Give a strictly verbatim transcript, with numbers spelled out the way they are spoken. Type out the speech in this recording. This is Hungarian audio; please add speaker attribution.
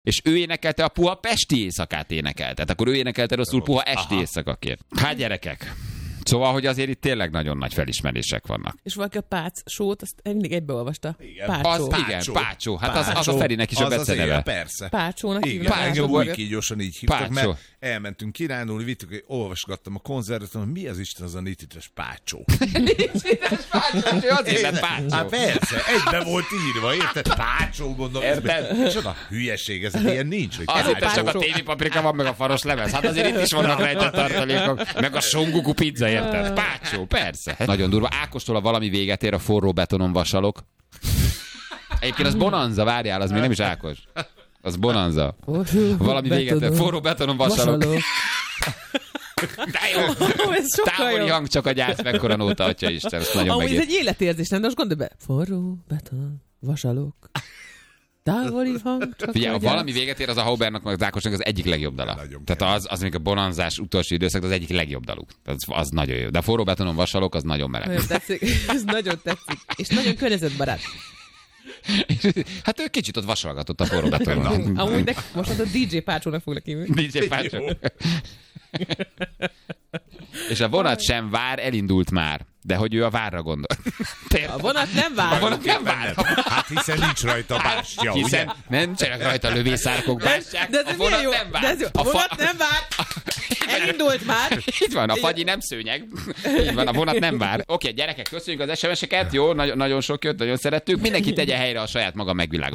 Speaker 1: És ő énekelte a Puha Pesti éjszakát énekelte. Tehát akkor ő énekelte rosszul Puha Esti éjszakaként. Hát gyerekek. Szóval, hogy azért itt tényleg nagyon nagy felismerések vannak.
Speaker 2: És valaki a Pác sót, azt mindig egybeolvasta.
Speaker 3: Igen.
Speaker 2: Pácsó.
Speaker 1: Az,
Speaker 3: Pácsó.
Speaker 1: igen, Pácsó. Hát az, az
Speaker 3: Pácsó.
Speaker 1: a Ferinek is a
Speaker 3: Az az
Speaker 1: beceneve.
Speaker 3: igen, persze.
Speaker 2: Pácsónak
Speaker 3: Igen,
Speaker 2: hívnak.
Speaker 3: engem
Speaker 2: Pácsó.
Speaker 3: úgy kígyósan így hívtak,
Speaker 1: Pácsó.
Speaker 3: mert elmentünk kirándulni, vittük, olvasgattam a konzervet, hogy mi az Isten az a nitites Pácsó.
Speaker 1: Azért lett Pácsó.
Speaker 3: Hát persze, egybe volt írva, érted? Pácsó, gondolom.
Speaker 1: Érted?
Speaker 3: Micsoda hülyeség, ez ilyen nincs, hogy
Speaker 1: Azért
Speaker 3: Pácsó.
Speaker 1: csak a tévépaprika van, meg a faros lemez. Hát azért itt is vannak rejtett tartalékok. Meg a songuku pizza, érted? Pácsó, persze. Nagyon durva. Ákostól a valami véget ér, a forró betonon vasalok. Egyébként az Bonanza, várjál, az még nem is Ákos. Az Bonanza. Valami véget ér, forró betonon vasalok. De jó.
Speaker 2: Ó, ez sokkal
Speaker 1: Távoli
Speaker 2: jobb.
Speaker 1: hang csak a gyász, mekkora nóta, atya Isten, ezt nagyon
Speaker 2: Amúgy ez
Speaker 1: megért.
Speaker 2: egy életérzés, nem? De most gondolj be. Forró, beton, vasalok. Távoli hang, csak
Speaker 1: Figyelj,
Speaker 2: a
Speaker 1: ha
Speaker 2: gyász.
Speaker 1: valami véget ér, az a Haubernak, meg az Ákosnak az egyik legjobb dala.
Speaker 3: Nagyon
Speaker 1: Tehát az, az még a bonanzás utolsó időszak, az egyik legjobb daluk. Az, az nagyon jó. De a forró betonon vasalok, az nagyon meleg.
Speaker 2: Nagyon tetszik. Ez nagyon tetszik. És nagyon környezetbarát.
Speaker 1: Hát ő kicsit ott vasalgatott a forró betonon.
Speaker 2: Amúgy nek, most az a dé dzsé Pácsónak foglak hívni.
Speaker 1: dé dzsé Pácsó. És a vonat sem vár, elindult már. De hogy ő a várra gondol.
Speaker 2: A vonat nem vár.
Speaker 1: A vonat nem vár.
Speaker 3: Hát hiszen nincs rajta bástya, ugye?
Speaker 1: Hiszen nem csinálnak rajta lövészárkok, bástyák.
Speaker 2: De ez
Speaker 1: A
Speaker 2: milyen
Speaker 1: vonat
Speaker 2: jó?
Speaker 1: nem vár.
Speaker 2: De ez jó. A vonat nem vár. Elindult már.
Speaker 1: Itt van, a fagyi nem szőnyeg. Így van, a vonat nem vár. Oké, gyerekek, köszönjük az es em es-eket. Jó, nagyon, nagyon sok jött, nagyon szerettük. Mindenki tegye helyre a saját maga megvilágosítását.